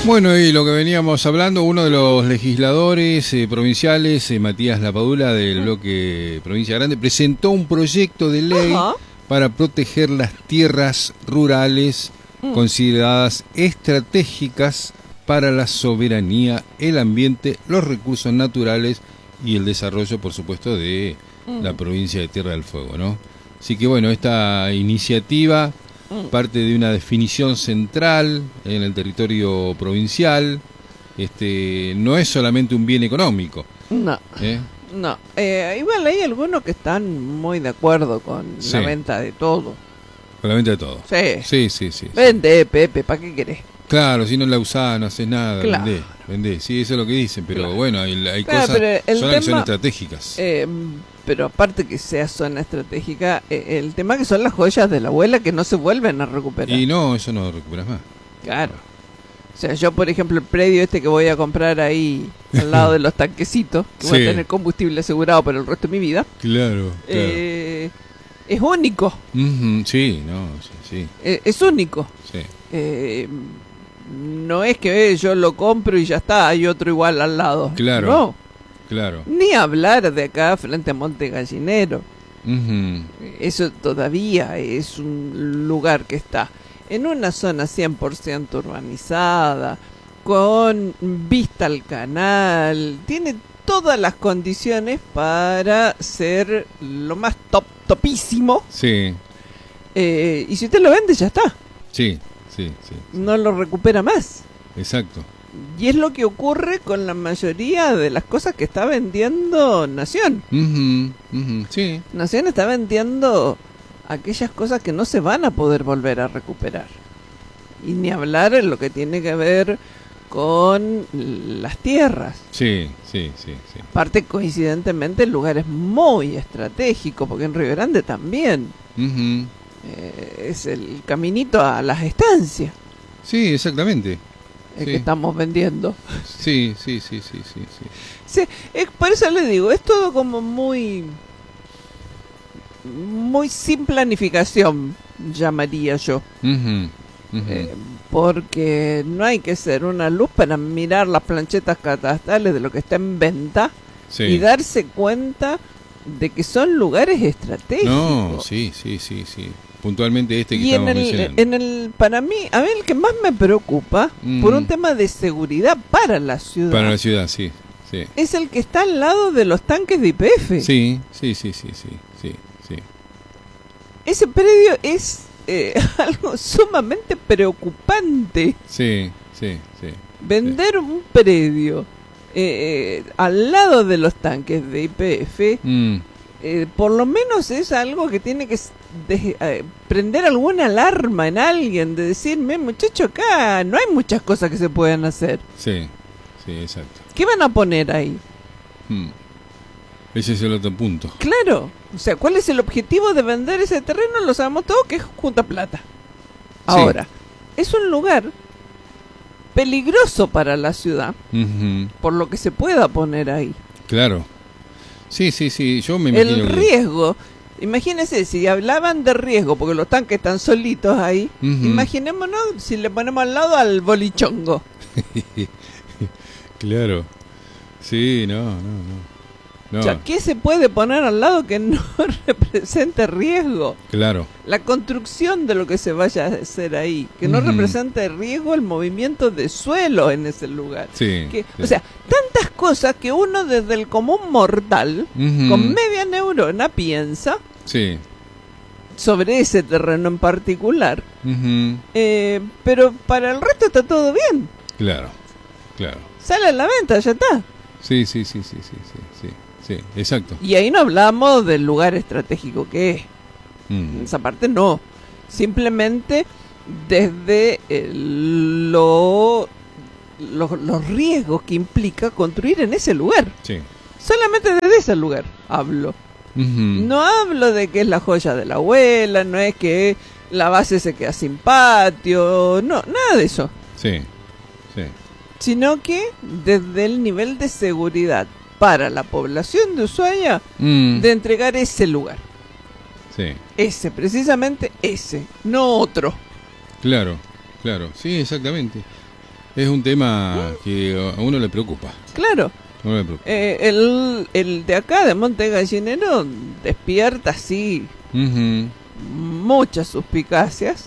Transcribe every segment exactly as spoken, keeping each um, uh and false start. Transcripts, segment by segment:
Bueno, y lo que veníamos hablando, uno de los legisladores eh, provinciales, eh, Matías Lapadula, del bloque Provincia Grande, presentó un proyecto de ley Ajá. para proteger las tierras rurales Mm. consideradas estratégicas para la soberanía, el ambiente, los recursos naturales y el desarrollo, por supuesto, de Mm. la provincia de Tierra del Fuego, ¿no? Así que bueno, esta iniciativa parte de una definición central en el territorio provincial. Este, no es solamente un bien económico. No, ¿eh? no. Eh, igual hay algunos que están muy de acuerdo con Sí. la venta de todo. Con la venta de todo. Sí. Sí, sí, sí. sí. Vende, Pepe, ¿para qué querés? Claro, si no la usás, no haces nada, Claro. vendé, vendé. Sí, eso es lo que dicen, pero Claro. bueno, hay, hay Claro, cosas pero el son las que son tema- estratégicas. Eh, pero aparte que sea zona estratégica, eh, el tema que son las joyas de la abuela que no se vuelven a recuperar. Y no, eso no lo recuperas más. Claro. O sea, yo, por ejemplo, el predio este que voy a comprar ahí al lado de los tanquecitos, que voy Sí. a tener combustible asegurado por el resto de mi vida, Claro, claro. eh, es único. Ujú, sí, no, sí, sí, Eh, es único. sí. Eh, no es que eh, yo lo compro y ya está, hay otro igual al lado. Claro. No, Claro. ni hablar de acá frente a Monte Gallinero. Ujú, Eso todavía es un lugar que está en una zona cien por ciento urbanizada, con vista al canal, tiene todas las condiciones para ser lo más top, topísimo. sí, Eh, y si usted lo vende, ya está, sí, sí, sí, no lo recupera más. exacto. Y es lo que ocurre con la mayoría de las cosas que está vendiendo Nación. Ujú, ujú, sí, Nación está vendiendo aquellas cosas que no se van a poder volver a recuperar. Y ni hablar en lo que tiene que ver con las tierras. sí, sí, sí, sí. Aparte, coincidentemente, el lugar es muy estratégico, porque en Río Grande también Ujú, eh, es el caminito a las estancias sí, exactamente. eh, Sí. que estamos vendiendo. Sí, sí, sí, sí, sí, sí. Sí, es, por eso le digo, es todo como muy, muy sin planificación, llamaría yo. Ujú, ujú. Eh, porque no hay que ser una luz para mirar las planchetas catastrales de lo que está en venta Sí. y darse cuenta de que son lugares estratégicos. No, sí, sí, sí, sí. Puntualmente este que Y en estamos el, mencionando. en el, para mí, a mí el que más me preocupa, Mm. por un tema de seguridad para la ciudad, Para la ciudad, sí, sí. es el que está al lado de los tanques de Y P F. Sí, sí, sí, sí, sí, sí, sí. Ese predio es eh, algo sumamente preocupante. Sí, sí, sí. Vender un predio eh, eh, al lado de los tanques de Y P F, Mm, eh, por lo menos es algo que tiene que s- de- eh, prender alguna alarma en alguien, de decirme, muchacho, acá no hay muchas cosas que se puedan hacer. sí, sí, exacto. ¿Qué van a poner ahí? Mm. Ese es el otro punto. Claro, o sea, ¿cuál es el objetivo de vender ese terreno? Lo sabemos todos, que es junta plata. Ahora, es un lugar peligroso para la ciudad, Ujú, por lo que se pueda poner ahí. claro. Sí, sí, sí, yo me imagino El que- riesgo, imagínense, si hablaban de riesgo, porque los tanques están solitos ahí, Ujú. imaginémonos si le ponemos al lado al bolichongo. Claro. Sí, no, no, no. No, O sea, ¿qué se puede poner al lado que no represente riesgo? claro. La construcción de lo que se vaya a hacer ahí, que no Ujú. represente riesgo el movimiento de suelo en ese lugar. Sí. Que, sí. O sea, tantas cosas que uno desde el común mortal, Ujú. con media neurona, piensa Sí. sobre ese terreno en particular. Ujú. Eh, pero para el resto está todo bien. Claro, claro. Sale a la venta, ya está. Sí, sí, sí, sí, sí, sí, sí, sí, exacto. Y ahí no hablamos del lugar estratégico que es. Mm. Esa parte no. Simplemente desde el- lo, lo- los riesgos que implica construir en ese lugar. Sí. Solamente desde ese lugar hablo. Ujú. No hablo de que es la joya de la abuela, no es que la base se queda sin patio, no, nada de eso. Sí, sí. Sino que desde el nivel de seguridad para la población de Ushuaia, Mm. de entregar ese lugar. Sí, Ese, precisamente ese, no otro. claro, claro. Sí, exactamente. Es un tema que a uno le preocupa. Claro. No me preocupa. Eh, el, el de acá, de Monte Gallinero, despierta, sí, Uh-huh. muchas suspicacias.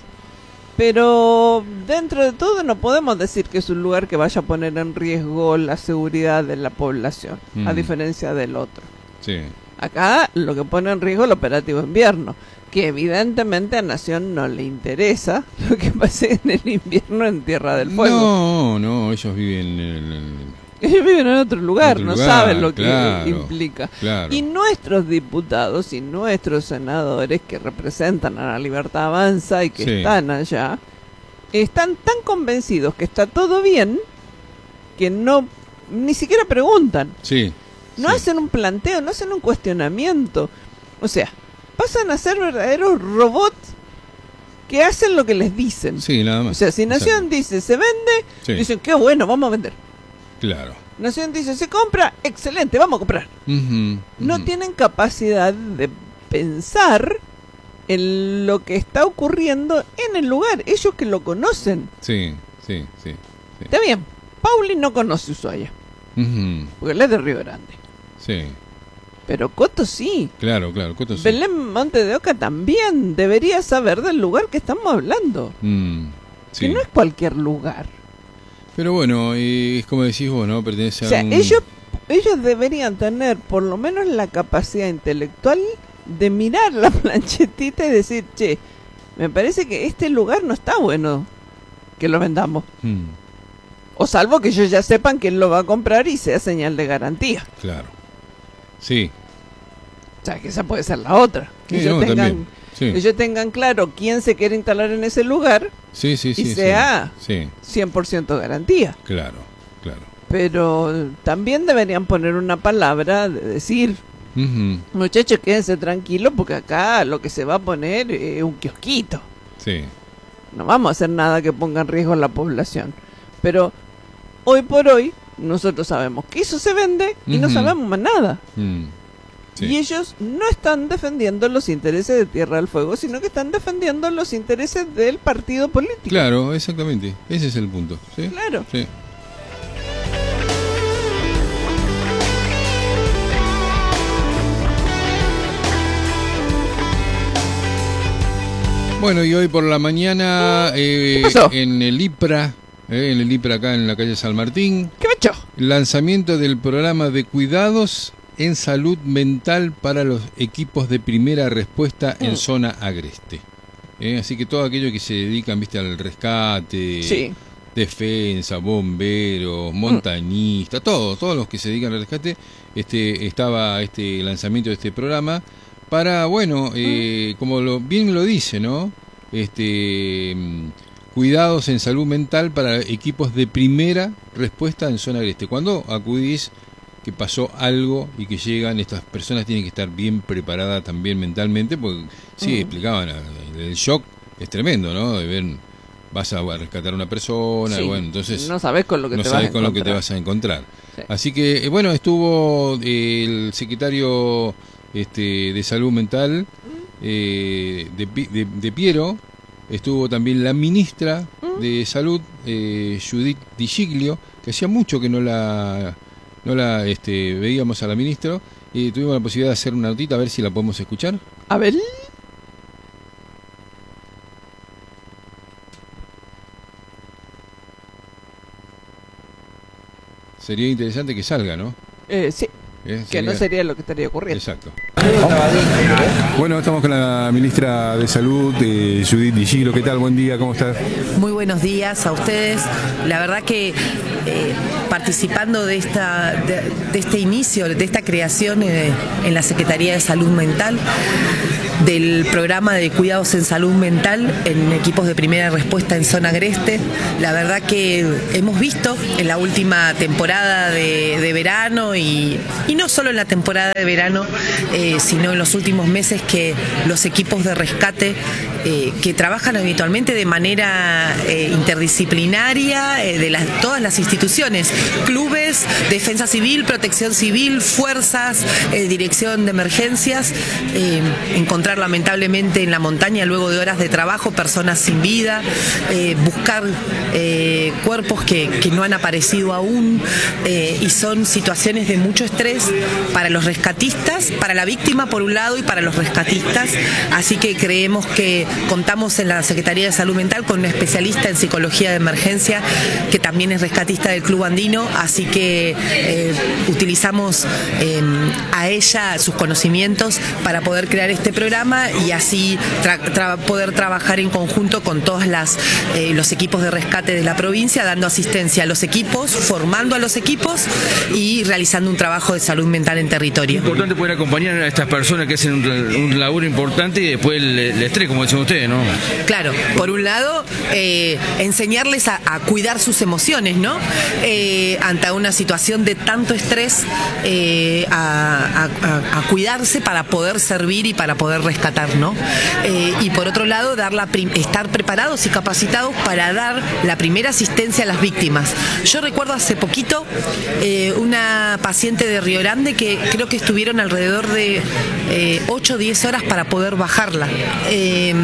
Pero dentro de todo no podemos decir que es un lugar que vaya a poner en riesgo la seguridad de la población, Mm. a diferencia del otro. Sí. Acá lo que pone en riesgo el operativo invierno, que evidentemente a Nación no le interesa lo que pase en el invierno en Tierra del Fuego. No, no, ellos viven en el... Ellos viven en otro lugar, Otro no lugar, saben lo que claro, implica. claro. Y nuestros diputados y nuestros senadores que representan a la Libertad Avanza y que Sí. están allá, están tan convencidos que está todo bien que no ni siquiera preguntan. Sí. No sí. hacen un planteo, no hacen un cuestionamiento. O sea, pasan a ser verdaderos robots que hacen lo que les dicen. Sí, nada más. O sea, si Nación Exacto. dice se vende, Sí. dicen qué bueno, vamos a vender. Claro. Nación dice se compra, excelente, vamos a comprar. Uh-huh, No uh-huh. tienen capacidad de pensar en lo que está ocurriendo en el lugar. Ellos que lo conocen. Sí, sí, sí. sí. Está bien, Pauli no conoce Ushuaia, Uh-huh. porque él es de Río Grande. Sí, Pero Coto sí. claro, claro. Coto sí. Belén Monte de Oca también debería saber del lugar que estamos hablando. Mm, sí. Que no es cualquier lugar. Pero bueno, y es como decís vos, ¿no? Pertenece O sea, a un... ellos, ellos deberían tener por lo menos la capacidad intelectual de mirar la planchetita y decir, che, me parece que este lugar no está bueno que lo vendamos. Mm, O salvo que ellos ya sepan quién lo va a comprar y sea señal de garantía. claro. Sí. O sea, que esa puede ser la otra. Que Sí, ellos, no, tengan, también. Sí. ellos tengan claro quién se quiere instalar en ese lugar Sí, sí, sí. y sí. sea Sí, cien por ciento garantía. claro, claro. Pero también deberían poner una palabra de decir, Uh-huh. muchachos, quédense tranquilos porque acá lo que se va a poner es un kiosquito. Sí. No vamos a hacer nada que ponga en riesgo a la población. Pero hoy por hoy nosotros sabemos que eso se vende y no Ujú. sabemos más nada. Mm, sí. Y ellos no están defendiendo los intereses de Tierra del Fuego, sino que están defendiendo los intereses del partido político. Claro, exactamente. Ese es el punto. ¿Sí? Claro. Sí. Bueno, y hoy por la mañana eh, ¿Qué pasó? en el IPRA, eh, en el IPRA acá en la calle San Martín, ¿Qué macho? lanzamiento del programa de cuidados en salud mental para los equipos de primera respuesta en Mm. zona agreste. Eh, así que todo aquello que se dedican, viste, al rescate, Sí. defensa, bomberos, montañistas, todos, todos los que se dedican al rescate, este, estaba este lanzamiento de este programa para, bueno, eh, como lo, bien lo dice, ¿no? Este, mm, cuidados en salud mental para equipos de primera respuesta en zona agreste. Cuando acudís que pasó algo y que llegan, estas personas tienen que estar bien preparadas también mentalmente, porque sí, Mm. explicaban, el shock es tremendo, ¿no? De ver, vas a rescatar a una persona, Sí. y bueno, entonces No sabes con lo que no te vas a sabes con lo que te encontrar. vas a encontrar. Sí. Así que, eh, bueno, estuvo eh, el secretario este, de Salud Mental eh, de, Pi- de, de Piero, estuvo también la ministra Mm. de Salud, eh, Judith Di Giglio, que hacía mucho que no la, no la este, veíamos a la ministra, y tuvimos la posibilidad de hacer una notita, a ver si la podemos escuchar. A ver. Sería interesante que salga, ¿no? Eh, sí, Eh, que no sería lo que estaría ocurriendo. Exacto. Bueno, estamos con la ministra de Salud, eh, Judith Di Giglio. ¿Qué tal? Buen día, ¿cómo estás? Muy buenos días a ustedes. La verdad que eh, participando de esta de, de este inicio, de esta creación eh, en la Secretaría de Salud Mental, del programa de cuidados en salud mental en equipos de primera respuesta en zona agreste, la verdad que hemos visto en la última temporada de, de verano y, y no solo en la temporada de verano, eh, sino en los últimos meses que los equipos de rescate eh, que trabajan habitualmente de manera eh, interdisciplinaria eh, de las, todas las instituciones, clubes, defensa civil, protección civil, fuerzas, eh, dirección de emergencias, eh, encontrar encontrar lamentablemente en la montaña luego de horas de trabajo personas sin vida, eh, buscar eh, cuerpos que, que no han aparecido aún, eh, y son situaciones de mucho estrés para los rescatistas, para la víctima por un lado y para los rescatistas, así que creemos que contamos en la Secretaría de Salud Mental con una especialista en psicología de emergencia que también es rescatista del Club Andino, así que eh, utilizamos eh, a ella sus conocimientos para poder crear este programa y así tra tra poder trabajar en conjunto con todos las, eh, los equipos de rescate de la provincia, dando asistencia a los equipos, formando a los equipos y realizando un trabajo de salud mental en territorio. Es importante poder acompañar a estas personas que hacen un, un laburo importante y después el, el estrés, como dicen ustedes, ¿no? Claro, por un lado, eh, enseñarles a, a cuidar sus emociones, ¿no? Eh, ante una situación de tanto estrés, eh, a, a, a cuidarse para poder servir y para poder rescatar, ¿no? Eh, y por otro lado, dar la estar preparados y capacitados para dar la primera asistencia a las víctimas. Yo recuerdo hace poquito eh, una paciente de Río Grande que creo que estuvieron alrededor de eh, ocho o diez horas para poder bajarla. Eh,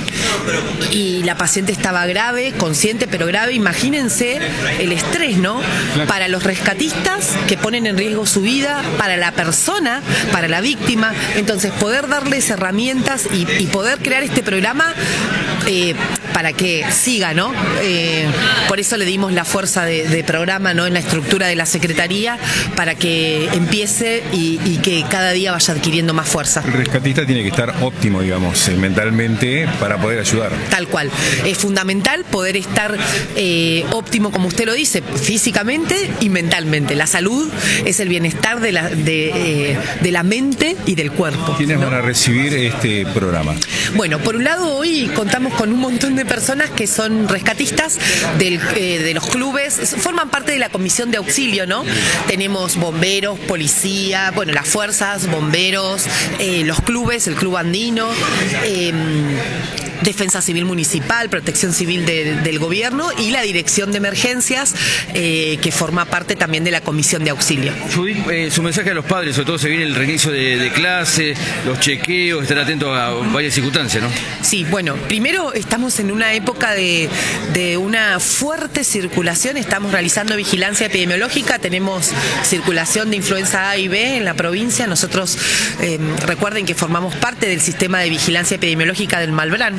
y la paciente estaba grave, consciente pero grave. Imagínense el estrés, ¿no? Para los rescatistas que ponen en riesgo su vida, para la persona, para la víctima. Entonces poder darles herramientas y, y poder crear este programa eh, para que siga, ¿no? Eh, por eso le dimos la fuerza de, de programa, ¿no? En la estructura de la Secretaría para que empiece y, y que cada día vaya adquiriendo más fuerza. El rescatista tiene que estar óptimo, digamos, mentalmente para poder ayudar. Tal cual. Es fundamental poder estar eh, óptimo, como usted lo dice, físicamente y mentalmente. La salud es el bienestar de la, de, eh, de la mente y del cuerpo. ¿Quiénes ¿no? van a recibir este programa? Bueno, por un lado hoy contamos con un montón de personas que son rescatistas del, eh, de los clubes, forman parte de la comisión de auxilio, ¿no? Tenemos bomberos, policía, bueno, las fuerzas, bomberos, eh, los clubes, el Club Andino, eh, Defensa Civil Municipal, Protección Civil de, del Gobierno y la Dirección de Emergencias, eh, que forma parte también de la Comisión de Auxilio. Judith, eh, su mensaje a los padres, sobre todo se viene el reinicio de, de clase, los chequeos, estar atentos a varias circunstancias, ¿no? Sí, bueno, primero estamos en una época de, de una fuerte circulación, estamos realizando vigilancia epidemiológica, tenemos circulación de influenza A y B en la provincia, nosotros eh, recuerden que formamos parte del sistema de vigilancia epidemiológica del Malbrán.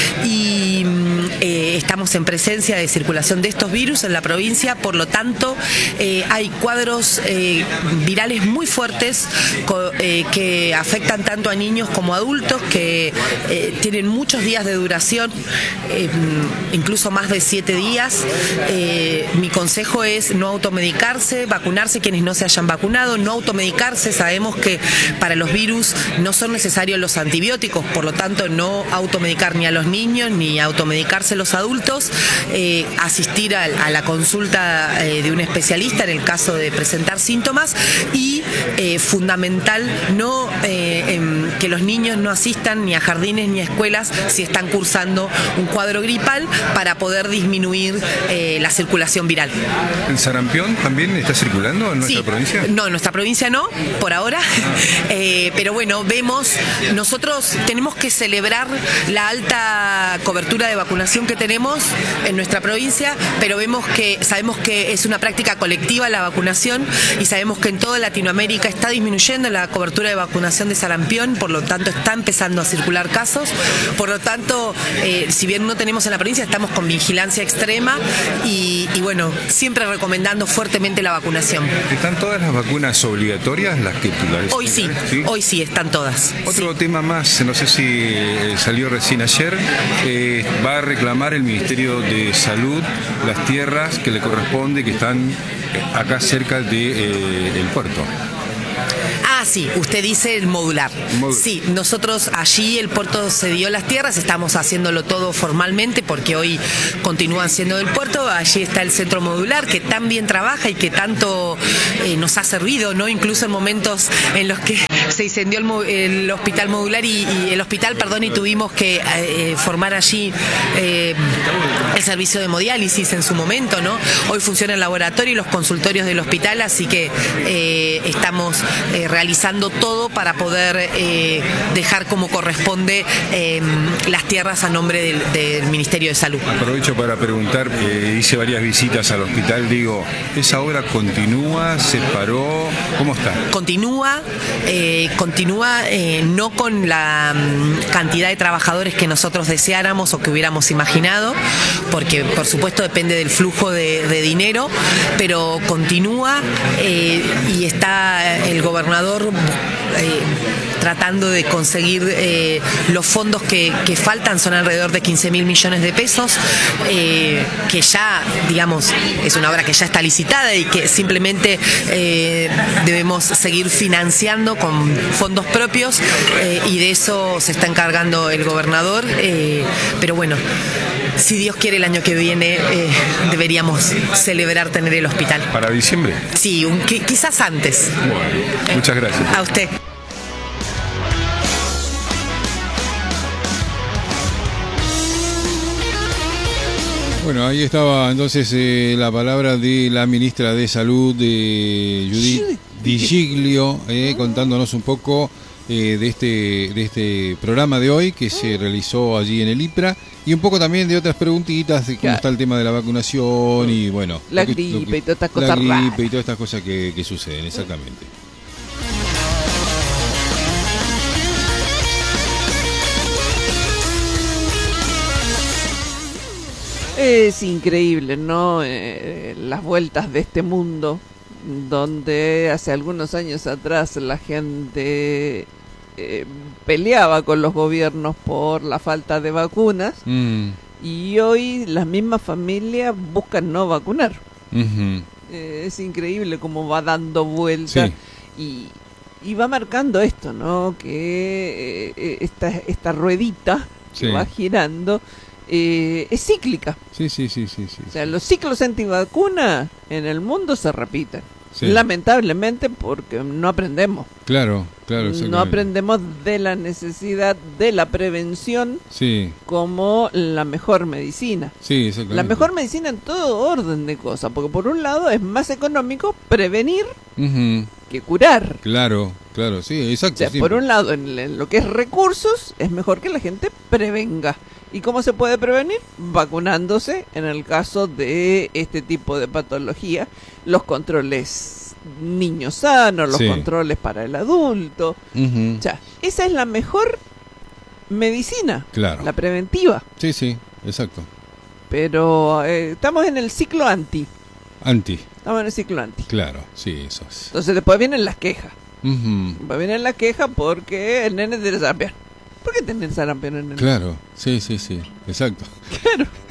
Y eh, estamos en presencia de circulación de estos virus en la provincia, por lo tanto eh, hay cuadros eh, virales muy fuertes co eh, que afectan tanto a niños como a adultos, que eh, tienen muchos días de duración, eh, incluso más de siete días. Eh, mi consejo es no automedicarse, vacunarse quienes no se hayan vacunado, no automedicarse. Sabemos que para los virus no son necesarios los antibióticos, por lo tanto no automedicar ni a los niños ni automedicarse los adultos, eh, asistir a, a la consulta eh, de un especialista en el caso de presentar síntomas y eh, fundamental no eh, eh, que los niños no asistan ni a jardines ni a escuelas si están cursando un cuadro gripal para poder disminuir eh, la circulación viral. ¿El sarampión también está circulando en nuestra sí. provincia? No, en nuestra provincia no, por ahora, ah. eh, pero bueno, vemos, nosotros tenemos que celebrar la alta cobertura de vacunación que tenemos en nuestra provincia, pero vemos que sabemos que es una práctica colectiva la vacunación y sabemos que en toda Latinoamérica está disminuyendo la cobertura de vacunación de sarampión, por lo tanto está empezando a circular casos, por lo tanto, eh, si bien no tenemos en la provincia, estamos con vigilancia extrema y, y bueno, siempre recomendando fuertemente la vacunación. ¿Están todas las vacunas obligatorias las que las Hoy sí, sí, hoy sí están todas. Otro sí. tema más, no sé si salió recién ayer, eh, va a reclamar el Ministerio de Salud las tierras que le corresponde, que están acá cerca del de, eh, puerto. Ah, sí, usted dice el modular. Modul. Sí, nosotros allí el puerto cedió las tierras, estamos haciéndolo todo formalmente porque hoy continúan siendo del puerto. Allí está el centro modular que tan bien trabaja y que tanto eh, nos ha servido, ¿no? Incluso en momentos en los que se incendió el, el hospital modular y, y el hospital, perdón, y tuvimos que eh, formar allí eh, el servicio de hemodiálisis en su momento, ¿no? Hoy funciona el laboratorio y los consultorios del hospital, así que eh, estamos eh, realizando todo para poder eh, dejar como corresponde eh, las tierras a nombre del, del Ministerio de Salud. Aprovecho para preguntar, eh, hice varias visitas al hospital, digo, ¿esa obra continúa? ¿Se paró? ¿Cómo está? Continúa, eh, continúa eh, no con la um, cantidad de trabajadores que nosotros deseáramos o que hubiéramos imaginado, porque por supuesto depende del flujo de, de dinero, pero continúa eh, y está el gobernador eh, tratando de conseguir eh, los fondos que, que faltan, son alrededor de quince mil millones de pesos, eh, que ya, digamos, es una obra que ya está licitada y que simplemente eh, debemos seguir financiando con fondos propios eh, y de eso se está encargando el gobernador, eh, pero bueno, si Dios quiere el año que viene eh, deberíamos celebrar tener el hospital. ¿Para diciembre? Sí, un, quizás antes. Bueno, muchas gracias. A usted. Bueno, ahí estaba entonces eh, la palabra de la ministra de Salud, de Judith Di Giglio, eh, contándonos un poco eh, de este de este programa de hoy que se realizó allí en el IPRA y un poco también de otras preguntitas de cómo Claro. está el tema de la vacunación y bueno, La lo que- gripe lo que- y todas estas cosas la gripe raras. y todas estas cosas que, que suceden, exactamente. Es increíble, ¿no? Eh, las vueltas de este mundo, donde hace algunos años atrás la gente eh, peleaba con los gobiernos por la falta de vacunas Mm, y hoy las mismas familias buscan no vacunar. ujú. Eh, es increíble cómo va dando vueltas Sí. y, y va marcando esto, ¿no? Que eh, esta, esta ruedita que Sí. va girando eh, es cíclica. Sí, sí, sí, sí, sí. O sea, los ciclos antivacuna en el mundo se repiten. Sí. Lamentablemente porque no aprendemos. Claro, claro, No exactamente. aprendemos de la necesidad de la prevención Sí, como la mejor medicina. sí, exactamente. La mejor medicina en todo orden de cosas, porque por un lado es más económico prevenir Ujú. que curar. Claro, claro, sí, O exacto. sea, sí. por un lado, en, en lo que es recursos, es mejor que la gente prevenga. ¿Y cómo se puede prevenir? Vacunándose, en el caso de este tipo de patología, los controles niños sanos, los Sí. controles para el adulto. Ujú. O sea, esa es la mejor medicina, Claro. la preventiva. Sí, sí, exacto. Pero eh, estamos en el ciclo anti. Anti, Estamos en el ciclo anti. claro, sí, eso es. Entonces después vienen las quejas. Ujú. Después vienen las quejas porque el nene tiene sarampión. ¿Por qué tiene sarampión en el Claro, sí, sí, sí, exacto. Claro.